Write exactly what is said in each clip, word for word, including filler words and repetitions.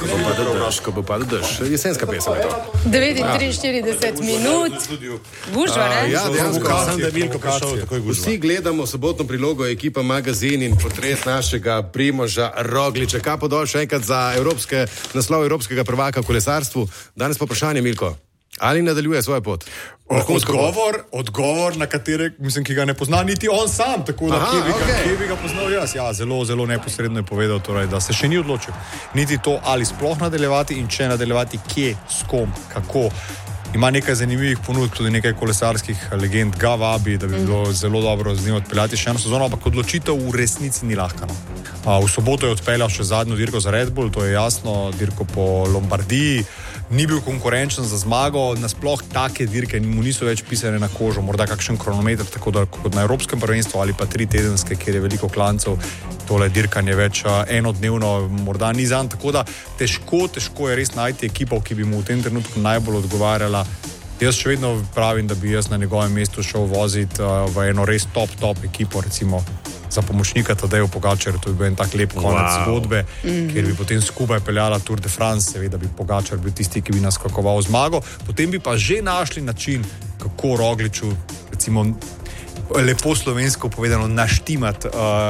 Ko bo padel dež. Jesenska pesem je to. devetintrideset minut. Gužva, ne? Ja, dejansko sem, da je Milko prišel, tako je gužva. Vsi gledamo sobotno prilogo Ekipa magazin in portret našega Primoža Rogliča. Kapo dol še enkrat za evropske, naslov evropskega prvaka v kolesarstvu. Danes pa vprašanje, Milko. Ali nadaljuje svojo pot? Odgovor, odgovor, na katere, mislim, ki ga ne pozna niti on sam, tako da Aha, kje bi, okay. ga, kje bi ga poznal jaz. Ja, zelo, zelo neposredno je povedal, torej, da se še ni odločil. Niti to, ali sploh nadaljevati in če nadaljevati, kje, s kom, kako. Ima nekaj zanimivih ponudb, tudi nekaj kolesarskih legend ga vabi, da bi bilo mm. zelo dobro z njim odpeljati še eno sezono, ampak odločitev v resnici ni lahka. No. A, v soboto je odpeljal še zadnjo dirko za Red Bull, to je jasno, dirko po Lombardiji. Ni bil konkurenčen za zmago, nasploh take dirke mu niso več pisane na kožo, morda kakšen kronometer, tako da kot na Evropskem prvenstvu ali pa tri tedenske, kjer je veliko klancev, tole dirkanje več uh, enodnevno, morda ni zanj, tako da težko, težko je res najti ekipo, ki bi mu v tem trenutku najbolj odgovarjala. Jaz še vedno pravim, da bi jaz na njegovem mestu šel voziti uh, v eno res top, top ekipo, recimo za pomočnika Tadeja Pogačarja, to bi bil en tak lep konec wow. zgodbe, mm-hmm. kjer bi potem skupaj peljala Tour de France, seveda bi Pogačar bil tisti, ki bi naskakoval zmago, potem bi pa že našli način, kako Rogliču, recimo lepo slovensko povedano, naštimati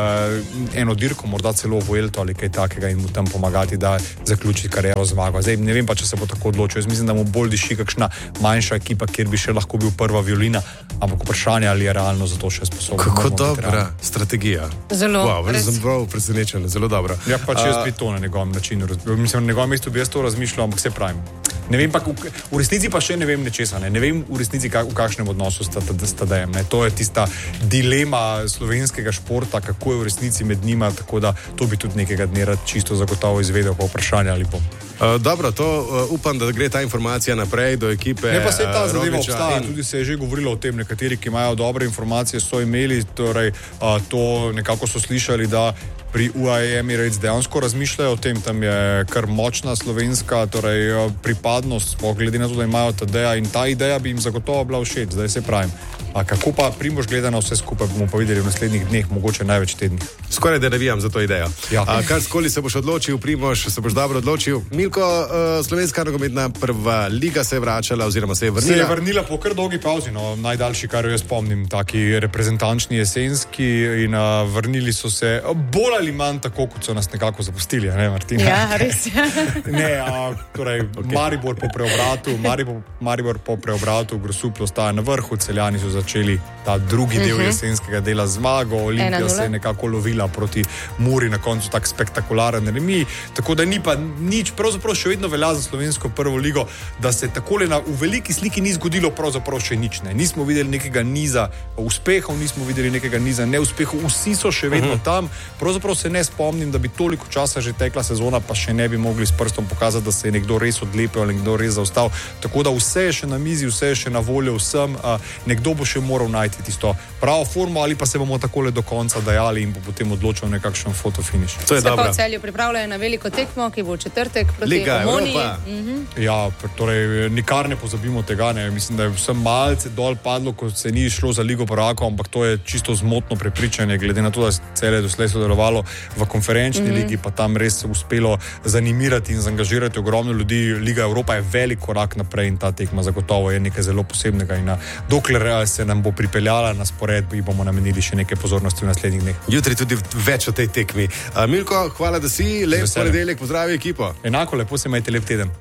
uh, eno dirko, morda celo Vuelto ali kaj takega in mu tam pomagati, da zaključi kariero zmago. Zdaj ne vem pa, če se bo tako odločil. Jaz mislim, da mu bolj diši kakšna manjša ekipa, kjer bi še lahko bil prva violina, ampak vprašanje, ali je realno za to še sposoben. Kako dobra strategija. Zelo. Wow, sem prav presenečen, zelo dobra. Ja, pač jaz bi to na njegovem načinu, mislim, na njegovem mestu bi jaz to razmišljal, ampak se pravim. Ne vem pa, v, v resnici pa še ne vem nečesa, ne, ne vem v resnici kak, v kakšnem odnosu sta Tadejem, ne. To je tista dilema slovenskega športa, kako je v resnici med njima, tako da to bi tudi nekega dne rad čisto zagotovo izvedel, pa vprašanje ali bo. Uh, dobro, to uh, upam, da gre ta informacija naprej do ekipe. Ne pa se ta uh, zadeva Rogliča obstaja, in... tudi se je že govorilo o tem, nekateri, ki imajo dobre informacije, so imeli, torej uh, to nekako so slišali, da pri U A E Emirates dejansko razmišljajo o tem, tam je kar močna slovenska, torej pripadnost, glede na to, da imajo Tadeja in ta ideja bi jim zagotovo bila všeč, zdaj se pravim. A kako pa Primož gleda na vse skupaj, bomo pa videli v naslednjih dneh, mogoče največ tednih. Skoraj da navijam za to idejo. Ja. A, kar skoli se boš odločil, Primož, se boš dobro odločil. Milko, uh, slovenska nogometna prva liga se je vračala oziroma se je vrnila. Se je vrnila po kar dolgi pauzi, no, najdaljši, kar jaz spomnim, taki reprezentančni jesenski in uh, vrnili so se bolj ali manj tako, kot so nas nekako zapustili, ne, Martina? Ja, res. ne, a, torej, okay. Maribor po preobratu, Maribor, Maribor po preobratu, Grosuplje ostaja na vrhu, Celjani so začeli ta drugi del uh-huh. jesenskega dela zmago, Olimpija se je nekako lovila proti Muri, na koncu tak spektakularen remi, tako da ni pa nič, pravzaprav še vedno velja za slovensko prvo ligo, da se takole na, v veliki sliki ni zgodilo pravzaprav še nič, ne. Nismo videli nekega niza uspehov, nismo videli nekega niza neuspehov, vsi so še vedno uh-huh. tam, pravzaprav se ne spomnim, da bi toliko časa že tekla sezona, pa še ne bi mogli s prstom pokazati, da se je nekdo res odlepil ali nekdo res zaostal, tako da vse je še na mizi, vse je še na voljo vsem, a, nekdo bo še moral najti tisto pravo formo ali pa se bomo takole do konca dajali in bo potem odločil nekakšen fotofiniš. To je se dobro. Pa v Celju pripravljajo na veliko tekmo, ki bo v četrtek proti Liga Romuniji. Evropa. Ja, torej nikar ne pozabimo tega, ne. Mislim, da je vsem malce dol padlo, ko se ni šlo za Ligo prvakov, ampak to je čisto zmotno prepričanje, glede na to, da se Celje doslej sodelovalo v konferenčni mm-hmm. ligi, pa tam res uspelo zanimirati in zaangažirati ogromno ljudi. Liga Evropa je velik korak naprej in ta tekma zagotovo je nekaj zelo posebnega in dokler se nam bo pripeljala na spored, bomo namenili še nekaj pozornosti v naslednjih dneh. Jutri tudi več o tej tekmi. Uh, Milko, hvala, da si, lep ponedeljek, pozdravi ekipo. Enako, lepo se imejte, lep teden.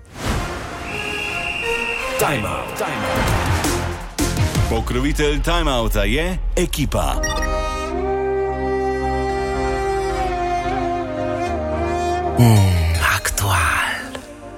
Time out. Time out. Pokrovitelj Time Outa je Ekipa. Mm.